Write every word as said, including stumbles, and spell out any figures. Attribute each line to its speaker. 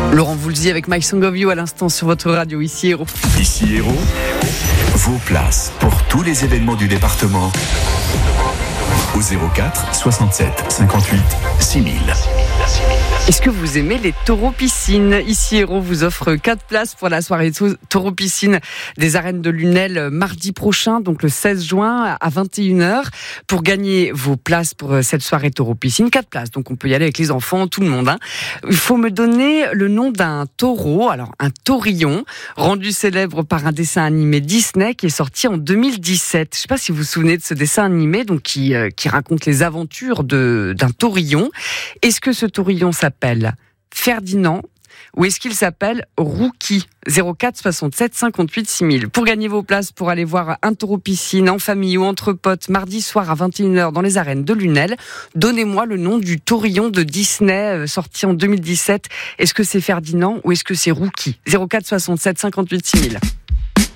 Speaker 1: Laurent Voulzy avec My Song of You à l'instant sur votre radio, ici Héros.
Speaker 2: Ici Héros, vos places pour tous les événements du département au zéro quatre soixante-sept cinquante-huit six mille.
Speaker 1: Est-ce que vous aimez les taureaux piscines ? Ici Héros vous offre quatre places pour la soirée taureau piscine des arènes de Lunel mardi prochain, donc le seize juin à vingt et une heures. Pour gagner vos places pour cette soirée taureau piscine, quatre places, donc on peut y aller avec les enfants, tout le monde. Hein. Il faut me donner le nom d'un taureau, alors un taurillon, rendu célèbre par un dessin animé Disney qui est sorti en deux mille dix-sept. Je ne sais pas si vous vous souvenez de ce dessin animé, donc qui, euh, qui raconte les aventures de, d'un taurillon. Est-ce que ce taurillon s'appelle Ferdinand ou est-ce qu'il s'appelle Rookie ? zéro quatre soixante-sept cinquante-huit six mille. Pour gagner vos places pour aller voir un taureau piscine en famille ou entre potes mardi soir à vingt et une heures dans les arènes de Lunel, donnez-moi le nom du taurillon de Disney sorti en deux mille dix-sept. Est-ce que c'est Ferdinand ou est-ce que c'est Rookie ? zéro quatre soixante-sept cinquante-huit six mille.